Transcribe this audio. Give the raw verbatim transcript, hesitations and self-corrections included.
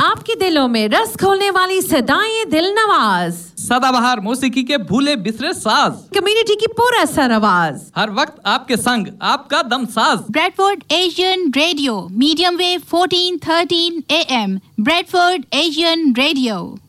आपके दिलों में रस खोलने वाली सदाएं दिल नवाज, सदाबहार मौसीकी के भूले बिसरे साज, कम्युनिटी की पूरा सर आवाज, हर वक्त आपके संग आपका दम साज। Bradford Asian radio, medium wave fourteen thirteen A M, Bradford Asian radio.